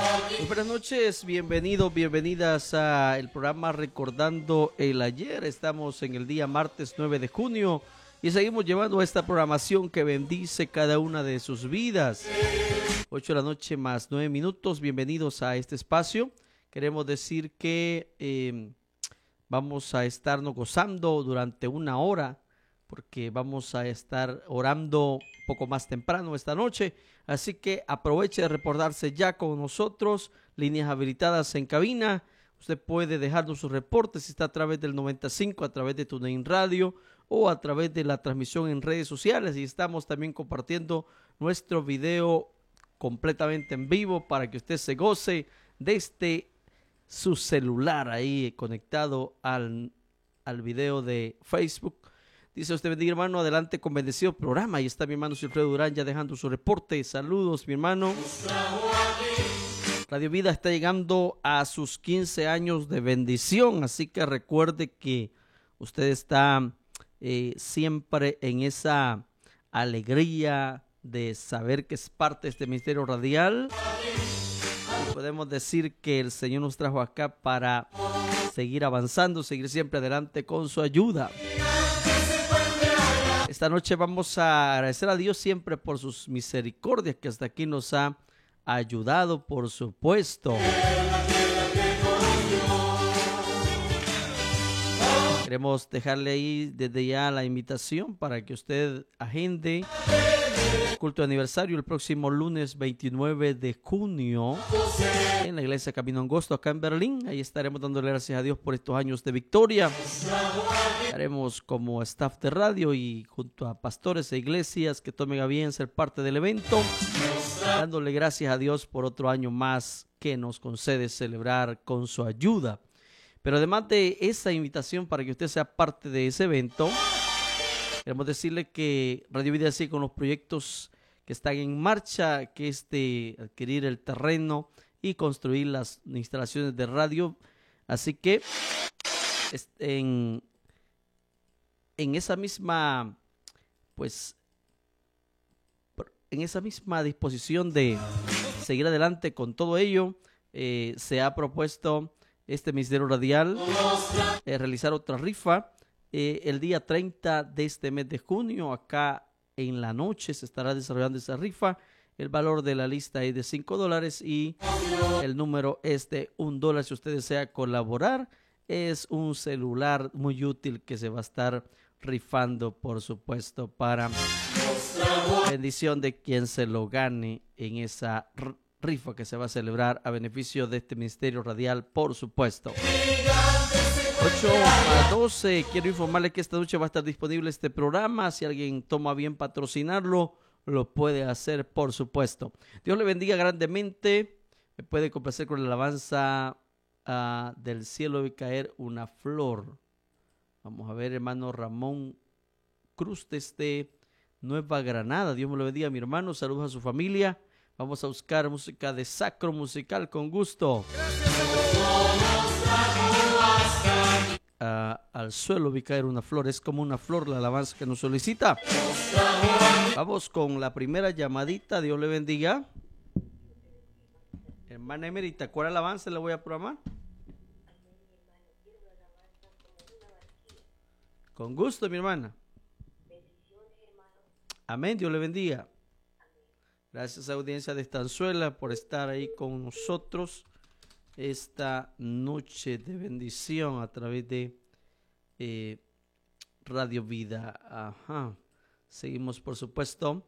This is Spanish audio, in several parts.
Muy buenas noches, bienvenidos, bienvenidas a el programa Recordando el Ayer. Estamos en el día martes 9 de junio y seguimos llevando esta programación que bendice cada una de sus vidas. 8 de la noche más 9 minutos, bienvenidos a este espacio. Queremos decir que vamos a estarnos gozando durante una hora porque vamos a estar orando un poco más temprano esta noche. Así que aproveche de reportarse ya con nosotros, líneas habilitadas en cabina. Usted puede dejarnos sus reportes si está a través del 95, a través de TuneIn Radio o a través de la transmisión en redes sociales. Y estamos también compartiendo nuestro video completamente en vivo para que usted se goce desde su celular ahí conectado al video de Facebook. Dice usted, bendiga hermano, adelante con bendecido programa. Ahí está mi hermano Silfredo Durán ya dejando su reporte. Saludos mi hermano. Radio Vida está llegando a sus 15 años de bendición, así que recuerde que usted está siempre en esa alegría de saber que es parte de este ministerio radial. Y podemos decir que el Señor nos trajo acá para seguir avanzando, seguir siempre adelante con su ayuda. Esta noche vamos a agradecer a Dios siempre por sus misericordias que hasta aquí nos ha ayudado, por supuesto. Queremos dejarle ahí desde ya la invitación para que usted agende el culto de aniversario el próximo lunes 29 de junio en la iglesia Camino Angosto acá en Berlín. Ahí estaremos dándole gracias a Dios por estos años de victoria. Estaremos como staff de radio y junto a pastores e iglesias que tomen a bien ser parte del evento, dándole gracias a Dios por otro año más que nos concede celebrar con su ayuda. Pero además de esa invitación para que usted sea parte de ese evento, queremos decirle que Radio Vida sigue con los proyectos que están en marcha, que es de adquirir el terreno y construir las instalaciones de radio. Así que en esa misma, pues, en esa misma disposición de seguir adelante con todo ello, se ha propuesto este ministerio radial realizar otra rifa el día 30 de este mes de junio. Acá en la noche se estará desarrollando esa rifa. El valor de la lista es de $5 y el número es de $1. Si usted desea colaborar, es un celular muy útil que se va a estar rifando, por supuesto, para bendición de quien se lo gane en esa rifa que se va a celebrar a beneficio de este ministerio radial, por supuesto. 8:12, quiero informarle que esta noche va a estar disponible este programa. Si alguien toma bien patrocinarlo, lo puede hacer, por supuesto. Dios le bendiga grandemente. Me puede complacer con la alabanza del cielo debe caer una flor. Vamos a ver, hermano Ramón Cruz desde Nueva Granada. Dios me lo bendiga, mi hermano. Saludos a su familia. Vamos a buscar música de Sacro Musical con gusto. Al suelo vi caer una flor. Es como una flor la alabanza que nos solicita. Vamos con la primera llamadita. Dios le bendiga. Hermana Emerita, ¿cuál alabanza le voy a programar? Con gusto, mi hermana. Amén, Dios le bendiga. Gracias a la audiencia de Estanzuela por estar ahí con nosotros esta noche de bendición a través de Radio Vida. Ajá. Seguimos, por supuesto,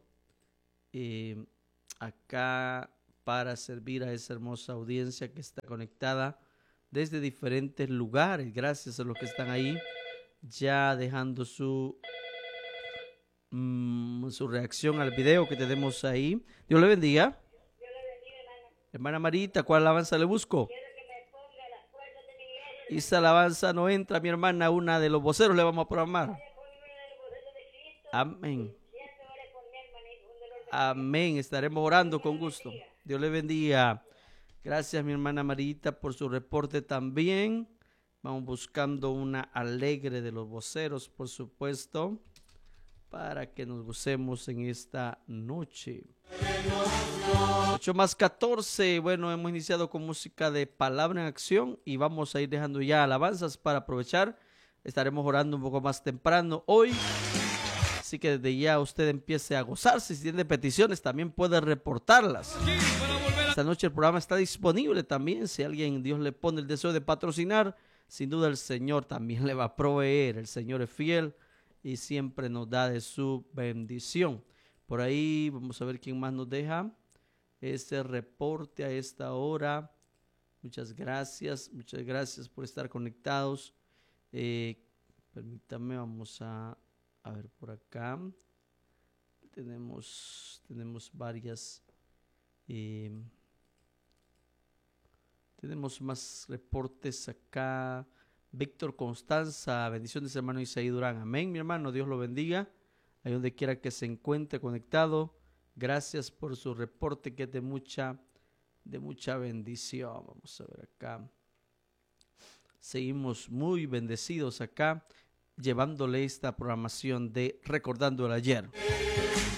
acá para servir a esa hermosa audiencia que está conectada desde diferentes lugares. Gracias a los que están ahí ya dejando su reacción al video que tenemos ahí. Dios le bendiga. Dios le bendiga, hermana Marita, ¿cuál alabanza le busco? Quiero que me ponga las puertas de mi iglesia. Esa alabanza no entra, mi hermana, una de los voceros le vamos a programar. Amén. Amén, estaremos orando con gusto. Dios le bendiga. Gracias, mi hermana Marita, por su reporte también. Vamos buscando una alegre de los voceros, por supuesto, para que nos gocemos en esta noche. 8:14, bueno, hemos iniciado con música de Palabra en Acción y vamos a ir dejando ya alabanzas para aprovechar. Estaremos orando un poco más temprano hoy, así que desde ya usted empiece a gozarse. Si tiene peticiones también puede reportarlas. Esta noche el programa está disponible también. Si alguien, Dios le pone el deseo de patrocinar, sin duda el Señor también le va a proveer. El Señor es fiel y siempre nos da de su bendición. Por ahí vamos a ver quién más nos deja este reporte a esta hora. Muchas gracias por estar conectados. Permítame, vamos a ver por acá. Tenemos varias. Tenemos más reportes acá. Víctor Constanza, bendiciones hermano Isaí Durán. Amén, mi hermano, Dios lo bendiga. Ahí donde quiera que se encuentre conectado. Gracias por su reporte que es de mucha bendición. Vamos a ver acá. Seguimos muy bendecidos acá, llevándole esta programación de Recordando el Ayer.